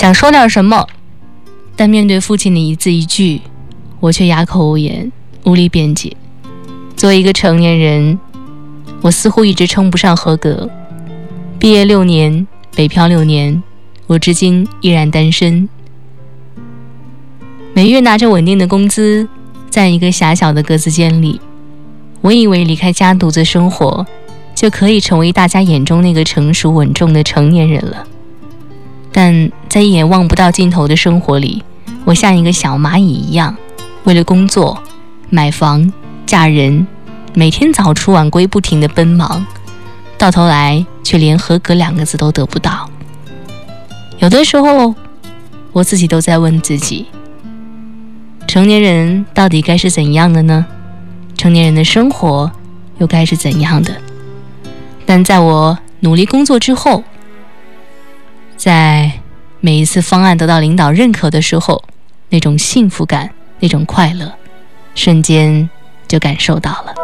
想说点什么，但面对父亲的一字一句，我却哑口无言，无力辩解。作为一个成年人，我似乎一直称不上合格。毕业6年，北漂6年，我至今依然单身。每月拿着稳定的工资，在一个狭小的格子间里，我以为离开家独自生活，就可以成为大家眼中那个成熟稳重的成年人了。但在一眼望不到尽头的生活里，我像一个小蚂蚁一样，为了工作、买房、嫁人，每天早出晚归不停地奔忙，到头来却连合格2个字都得不到。有的时候，我自己都在问自己，成年人到底该是怎样的呢？成年人的生活又该是怎样的？但在我努力工作之后，在每一次方案得到领导认可的时候，那种幸福感，那种快乐，瞬间就感受到了。